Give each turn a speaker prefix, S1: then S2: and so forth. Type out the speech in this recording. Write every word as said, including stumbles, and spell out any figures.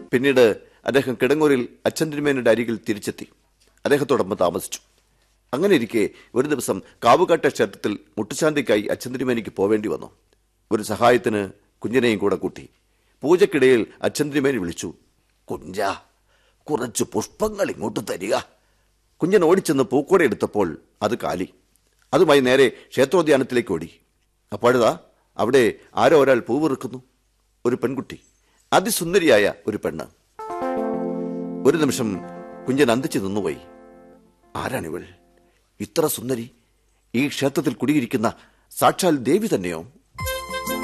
S1: പിന്നീട് അദ്ദേഹം കിടങ്ങൂരിൽ അച്ഛൻതിരുമേനിയുടെ അരികിൽ തിരിച്ചെത്തി. അദ്ദേഹത്തോടൊപ്പം താമസിച്ചു. അങ്ങനെ ഇരിക്കെ ഒരു ദിവസം കാവുകാട്ടെ ക്ഷേത്രത്തിൽ മുട്ടുശാന്തിക്കായി അച്ഛൻതിരുമേനിക്ക് പോവേണ്ടി വന്നു. ഒരു സഹായത്തിന് കുഞ്ഞിനെയും കൂടെ കൂട്ടി. പൂജക്കിടയിൽ അച്ഛൻതിരുമേനി വിളിച്ചു, കുഞ്ച, കുറച്ച് പുഷ്പങ്ങൾ ഇങ്ങോട്ട് തരിക. കുഞ്ഞൻ ഓടിച്ചെന്ന് പൂക്കോടെ എടുത്തപ്പോൾ അത് കാലി. അതുമായി നേരെ ക്ഷേത്രോദ്യാനത്തിലേക്ക് ഓടി. അപ്പോഴതാ അവിടെ ആരോ ഒരാൾ പൂവിറുക്കുന്നു. ഒരു പെൺകുട്ടി, അതിസുന്ദരിയായ ഒരു പെണ്ണ്. ഒരു നിമിഷം കുഞ്ഞൻ അന്തിച്ചു നിന്നുപോയി. ആരാണിവൾ? ഇത്ര സുന്ദരി? ഈ ക്ഷേത്രത്തിൽ കുടിയിരിക്കുന്ന സാക്ഷാൽ ദേവി തന്നെയോ?